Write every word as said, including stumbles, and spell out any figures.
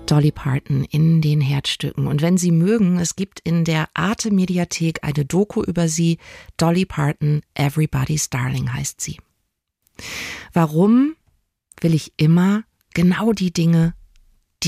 Dolly Parton in den Herzstücken. Und wenn Sie mögen, es gibt in der Arte-Mediathek eine Doku über sie. Dolly Parton, Everybody's Darling heißt sie. Warum will ich immer genau die Dinge